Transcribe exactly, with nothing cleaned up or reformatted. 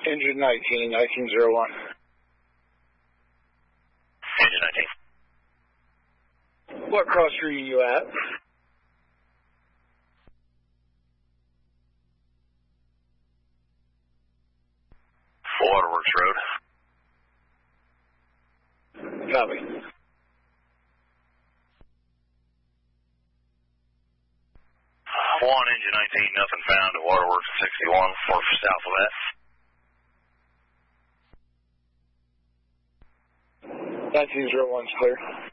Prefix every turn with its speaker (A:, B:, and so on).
A: Engine nineteen, nineteen oh one.
B: Engine nineteen.
A: What cross street are you at?
B: Waterworks Road.
A: Copy.
B: One, engine nineteen, nothing found at Waterworks sixty-one, four south of that.
A: nineteen oh one's clear.